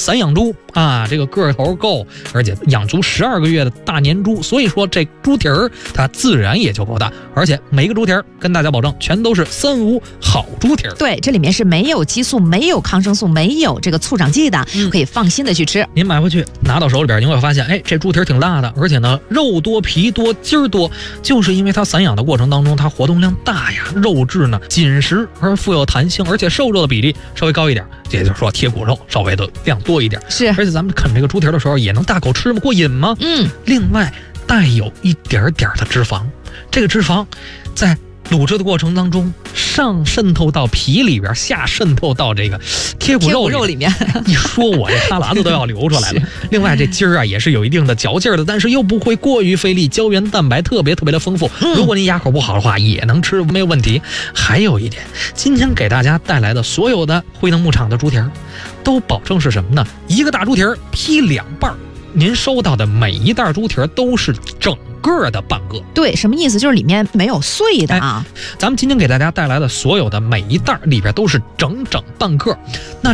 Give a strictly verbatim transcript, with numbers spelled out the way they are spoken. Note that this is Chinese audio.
散养猪啊，这个个头够，而且养足十二个月的大年猪，所以说这猪蹄儿它自然也就够大，而且每个猪蹄儿跟大家保证全都是三无好猪蹄儿。 对，这里面是没有激素、没有抗生素、没有这个促长剂的， 嗯、 可以放心的去吃。 您买回去拿到手里边，您会发现，哎，这猪蹄儿挺大的，而且呢肉多、皮多、筋儿多，就是因为它散养的过程当中，它活动量大呀，肉质呢紧实而富有弹性，而且瘦肉的比例稍微高一点，也就是说贴骨肉稍微的量多一点。 是， 而且咱们啃这个猪蹄儿的时候，也能大口吃吗？过瘾吗？ 嗯。 另外，带有一点点的脂肪，这个脂肪在卤制的过程当中，上渗透到皮里边，下渗透到这个贴骨肉里 面, 肉里面一说我这哈喇子都要流出来了。另外这筋儿啊也是有一定的嚼劲儿的，但是又不会过于费力，胶原蛋白特别特别的丰富。 嗯、 如果您牙口不好的话，也能吃，没有问题。还有一点，今天给大家带来的所有的辉能牧场的猪蹄儿，都保证是什么呢？一个大猪蹄儿劈两半，您收到的每一袋猪蹄儿都是整个的半个。 对，什么意思？就是里面没有碎的啊。 哎、咱们今天给大家带来的所有的每一袋里边都是整整半个。那